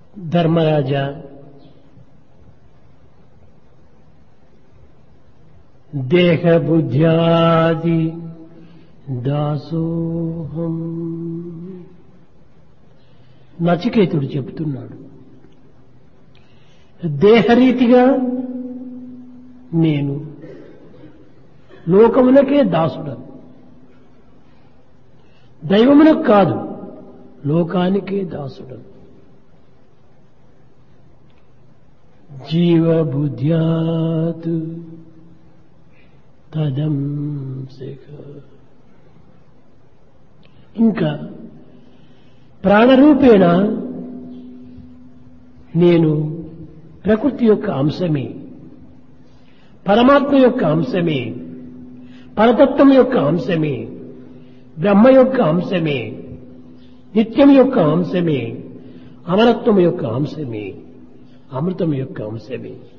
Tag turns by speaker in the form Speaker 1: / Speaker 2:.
Speaker 1: ధర్మరాజా, దేహ బుద్ధ్యాది దాసోహం. నచికేతుడు చెప్తున్నాడు, దేహరీతిగా నేను లోకమునకే దాసుడను, దైవమునకు కాదు లోకానికే దాసుడను. జీవబుద్ధ్యాత్ తదంశిఖ. ఇంకా ప్రాణరూపేణ నేను ప్రకృతి యొక్క అంశమే, పరమాత్మ యొక్క అంశమే, పరతత్వం యొక్క అంశమే, బ్రహ్మ యొక్క అంశమే, నిత్యం యొక్క అంశమే, అమరత్వం యొక్క అంశమే, అమృతం యొక్క అంశమే.